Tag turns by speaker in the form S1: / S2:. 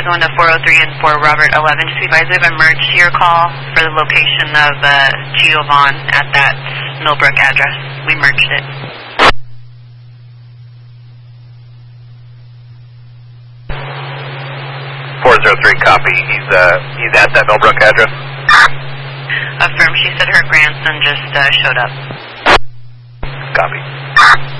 S1: going to 403 and 4 Robert 11. Just be advised, we have a merge to your call for the location of Giovanni at that Millbrook address. We merged it.
S2: Copy. He's at that Millbrook address.
S1: Affirm. She said her grandson just showed up.
S2: Copy.